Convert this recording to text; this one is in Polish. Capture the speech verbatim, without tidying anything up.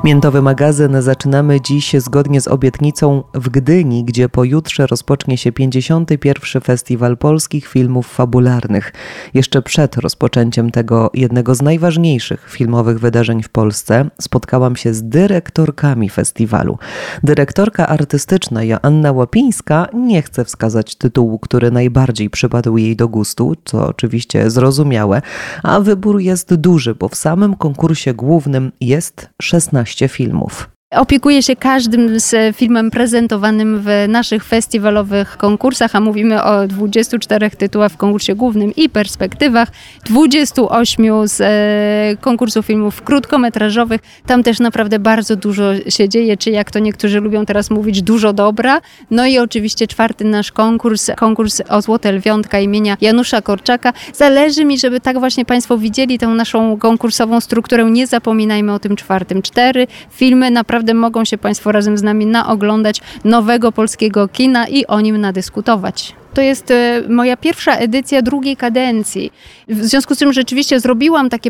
Miętowy magazyn zaczynamy dziś zgodnie z obietnicą w Gdyni, gdzie pojutrze rozpocznie się pięćdziesiąty pierwszy Festiwal Polskich Filmów Fabularnych. Jeszcze przed rozpoczęciem tego jednego z najważniejszych filmowych wydarzeń w Polsce spotkałam się z dyrektorkami festiwalu. Dyrektorka artystyczna Joanna Łapińska nie chce wskazać tytułu, który najbardziej przypadł jej do gustu, co oczywiście zrozumiałe, a wybór jest duży, bo w samym konkursie głównym jest szesnaście filmów. Opiekuję się każdym z filmem prezentowanym w naszych festiwalowych konkursach, a mówimy o dwudziestu czterech tytułach w konkursie głównym i perspektywach, dwudziestu ośmiu z e, konkursu filmów krótkometrażowych. Tam też naprawdę bardzo dużo się dzieje, czy jak to niektórzy lubią teraz mówić, dużo dobra. No i oczywiście czwarty nasz konkurs, konkurs o Złote Lwiątka imienia Janusza Korczaka. Zależy mi, żeby tak właśnie Państwo widzieli tę naszą konkursową strukturę. Nie zapominajmy o tym czwartym. Cztery filmy naprawdę mogą się Państwo razem z nami naoglądać nowego polskiego kina i o nim nadyskutować. To jest moja pierwsza edycja drugiej kadencji. W związku z tym rzeczywiście zrobiłam takie